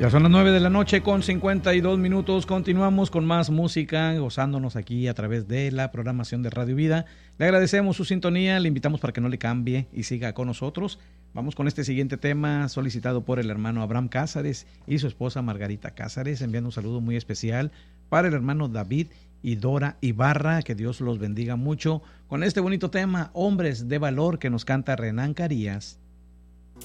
Ya son las 9 de la noche con 52 minutos. Continuamos con más música, gozándonos aquí a través de la programación de Radio Vida. Le agradecemos su sintonía, le invitamos para que no le cambie y siga con nosotros. Vamos con este siguiente tema solicitado por el hermano Abraham Cázares y su esposa Margarita Cázares, enviando un saludo muy especial para el hermano David y Dora Ibarra, que Dios los bendiga mucho con este bonito tema, Hombres de Valor, que nos canta Renán Carías.